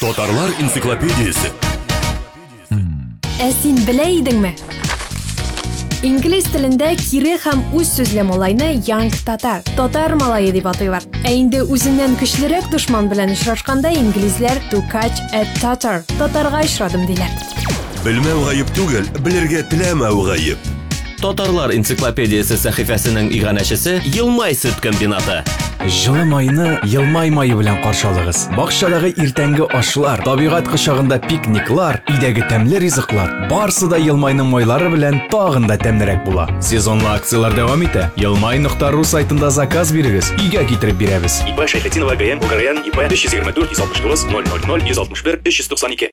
Татарлар энциклопедиясе. Ә син белә идеңме? Инглиз телендә кире һәм үз сүзле малайны young татар, татар малае дип атыйлар. Ә инде үзеннән көчлерәк дошман белән очрашканда инглизләр to catch a tatar, татарга очрадым диләр. Белмәү гаеп түгел, белергә теләмәү гаеп. Татарлар энциклопедиясе сәхифәсенең иганәчесе Елмай сөт комбинаты. Жылы майны Елмай майы белән каршалыгыз. Бакчадагы иртәнге ашлар, табигать кочагында пикниклар, өйдәге тәмле ризыклар, барысы да Елмайның майлары белән тагын да тәмлерәк була. Сезонлы акциялар дәвам итә. Елмай.ру сайтында заказ бирегез, өйгә китереп бирәбез. ИП Шәйхетдинова ГН УКРН ИП 524 169 000 161 392.